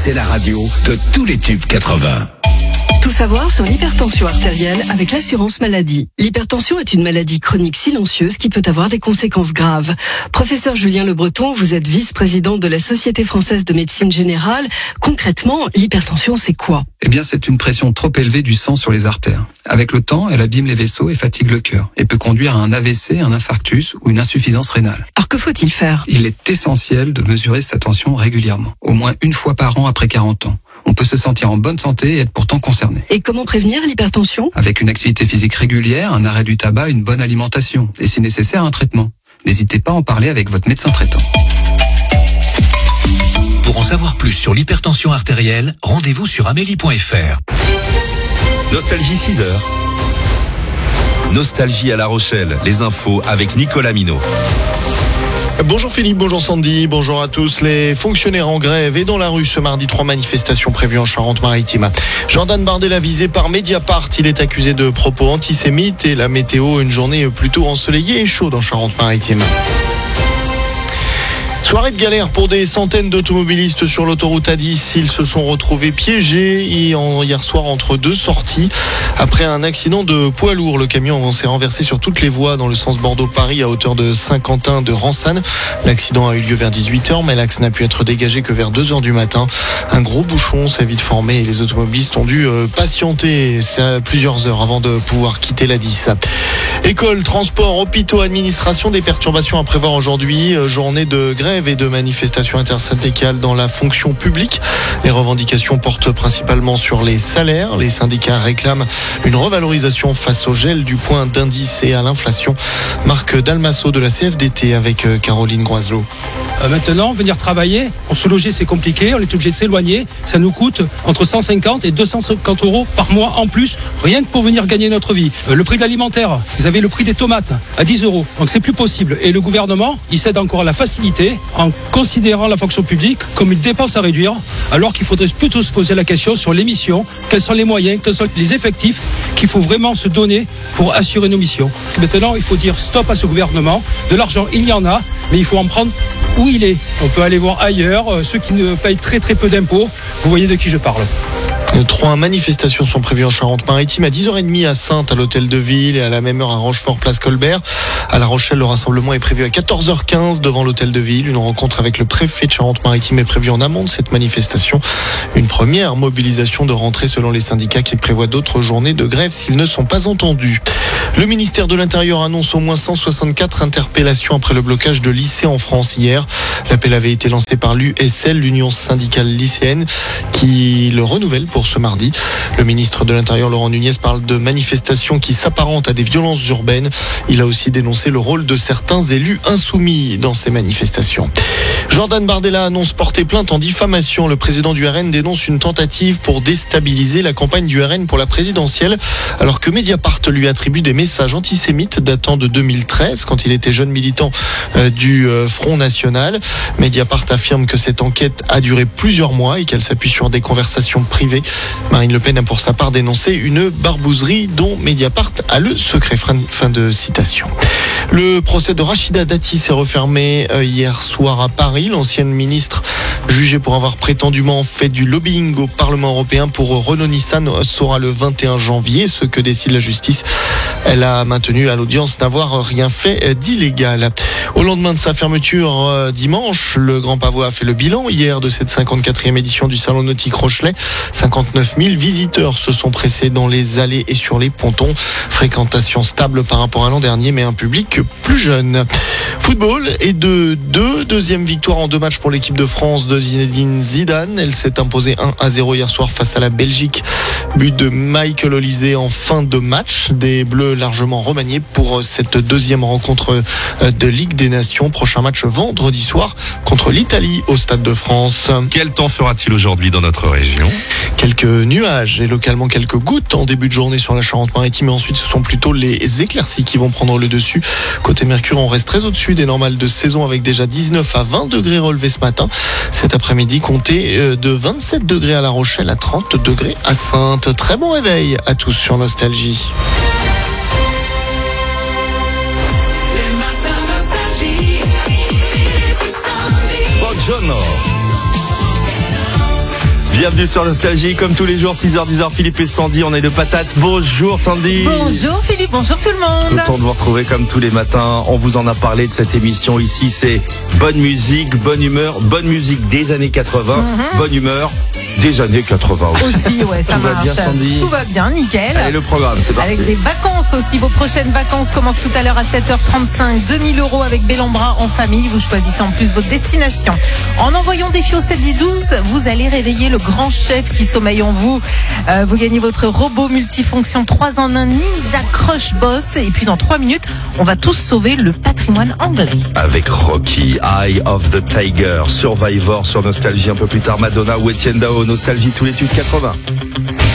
c'est la radio de tous les tubes 80. Tout savoir sur l'hypertension artérielle avec l'assurance maladie. L'hypertension est une maladie chronique silencieuse qui peut avoir des conséquences graves. Professeur Julien Le Breton, vous êtes vice-président de la Société française de médecine générale. Concrètement, l'hypertension, c'est quoi ? Eh bien, c'est une pression trop élevée du sang sur les artères. Avec le temps, elle abîme les vaisseaux et fatigue le cœur et peut conduire à un AVC, un infarctus ou une insuffisance rénale. Alors que faut-il faire ? Il est essentiel de mesurer sa tension régulièrement, au moins une fois par an après 40 ans. On peut se sentir en bonne santé et être pourtant concerné. Et comment prévenir l'hypertension ? Avec une activité physique régulière, un arrêt du tabac, une bonne alimentation et si nécessaire un traitement. N'hésitez pas à en parler avec votre médecin traitant. Pour en savoir plus sur l'hypertension artérielle, rendez-vous sur amélie.fr. Nostalgie 6h. Nostalgie à La Rochelle. Les infos avec Nicolas Minot. Bonjour Philippe, bonjour Sandy, bonjour à tous. Les fonctionnaires en grève et dans la rue ce mardi, 3 manifestations prévues en Charente-Maritime. Jordan Bardella visé par Mediapart, il est accusé de propos antisémites et la météo, une journée plutôt ensoleillée et chaude en Charente-Maritime. Soirée de galère pour des centaines d'automobilistes sur l'autoroute A10. Ils se sont retrouvés piégés hier soir entre deux sorties. Après un accident de poids lourd, le camion s'est renversé sur toutes les voies dans le sens Bordeaux-Paris à hauteur de Saint-Quentin de Ransanne. L'accident a eu lieu vers 18h, mais l'axe n'a pu être dégagé que vers 2h du matin. Un gros bouchon s'est vite formé et les automobilistes ont dû patienter plusieurs heures avant de pouvoir quitter l'A10. École, transport, hôpitaux, administration, des perturbations à prévoir aujourd'hui. Journée de grève et de manifestations intersyndicales dans la fonction publique. Les revendications portent principalement sur les salaires. Les syndicats réclament une revalorisation face au gel du point d'indice et à l'inflation. Marc Dalmasso de la CFDT avec Caroline Groiselot. Maintenant, venir travailler, pour se loger c'est compliqué, on est obligé de s'éloigner. Ça nous coûte entre 150 et 250 euros par mois en plus, rien que pour venir gagner notre vie. Le prix de l'alimentaire, vous avez le prix des tomates à 10 euros, donc c'est plus possible. Et le gouvernement, il cède encore à la facilité en considérant la fonction publique comme une dépense à réduire, alors qu'il faudrait plutôt se poser la question sur les missions, quels sont les moyens, quels sont les effectifs qu'il faut vraiment se donner pour assurer nos missions. Maintenant, il faut dire stop à ce gouvernement. De l'argent, il y en a, mais il faut en prendre où il est. On peut aller voir ailleurs, ceux qui ne payent très très peu d'impôts. Vous voyez de qui je parle. 3 manifestations sont prévues en Charente-Maritime à 10h30 à Saintes, à l'hôtel de ville et à la même heure à Rochefort, place Colbert. À La Rochelle, le rassemblement est prévu à 14h15 devant l'hôtel de ville. Une rencontre avec le préfet de Charente-Maritime est prévue en amont de cette manifestation. Une première mobilisation de rentrée selon les syndicats qui prévoient d'autres journées de grève s'ils ne sont pas entendus. Le ministère de l'Intérieur annonce au moins 164 interpellations après le blocage de lycées en France hier. L'appel avait été lancé par l'USL, l'Union syndicale lycéenne, qui le renouvelle pour ce mardi. Le ministre de l'Intérieur, Laurent Nunez, parle de manifestations qui s'apparentent à des violences urbaines. Il a aussi dénoncé le rôle de certains élus insoumis dans ces manifestations. Jordan Bardella annonce porter plainte en diffamation. Le président du RN dénonce une tentative pour déstabiliser la campagne du RN pour la présidentielle, alors que Mediapart lui attribue des messages antisémites datant de 2013, quand il était jeune militant du Front National. Mediapart affirme que cette enquête a duré plusieurs mois et qu'elle s'appuie sur des conversations privées. Marine Le Pen a pour sa part dénoncé une barbouzerie dont Mediapart a le secret. Fin de citation. Le procès de Rachida Dati s'est refermé hier soir à Paris. L'ancienne ministre jugée pour avoir prétendument fait du lobbying au Parlement européen pour Renault-Nissan saura le 21 janvier ce que décide la justice. Elle a maintenu à l'audience n'avoir rien fait d'illégal. Au lendemain de sa fermeture dimanche, le Grand Pavois a fait le bilan hier de cette 54e édition du Salon nautique Rochelet. 59 000 visiteurs se sont pressés dans les allées et sur les pontons. Fréquentation stable par rapport à l'an dernier, mais un public plus jeune. Football et deuxième victoire en 2 matchs pour l'équipe de France de Zinedine Zidane. Elle s'est imposée 1-0 hier soir face à la Belgique. But de Michael Olise en fin de match. Des Bleus largement remaniés pour cette deuxième rencontre de Ligue des Nations. Prochain match vendredi soir contre l'Italie au Stade de France. Quel temps fera-t-il aujourd'hui dans notre région ? Quelques nuages et localement quelques gouttes en début de journée sur la Charente-Maritime, et ensuite ce sont plutôt les éclaircies qui vont prendre le dessus. Côté Mercure, on reste très au-dessus des normales de saison avec déjà 19 à 20 degrés relevés ce matin. Cet après-midi, comptez de 27 degrés à La Rochelle à 30 degrés à Saintes. Très bon réveil à tous sur Nostalgie. Buongiorno. Bienvenue sur Nostalgie, comme tous les jours, 6h, 10h, Philippe et Sandy, on est de patates. Bonjour Sandy. Bonjour Philippe, bonjour tout le monde. Content de vous retrouver comme tous les matins. On vous en a parlé de cette émission ici, c'est bonne musique, bonne humeur, bonne musique des années 80, bonne humeur des années 80 aussi. Ouais, ça Tout marche. va bien Sandy. Tout va bien, nickel. Allez, le programme, c'est parti. Avec des vacances aussi. Vos prochaines vacances commencent tout à l'heure à 7h35. 2000 € avec Bellambra en famille. Vous choisissez en plus votre destination. En envoyant des filles au 7-10-12, vous allez réveiller le grand chef qui sommeille en vous. Vous gagnez votre robot multifonction 3 en 1 Ninja Crush Boss. Et puis dans 3 minutes, on va tous sauver le patrimoine anglais. Avec Rocky, Eye of the Tiger, Survivor sur Nostalgie. Un peu plus tard, Madonna ou Etienne Dao. Nostalgie, tous les tubes 80.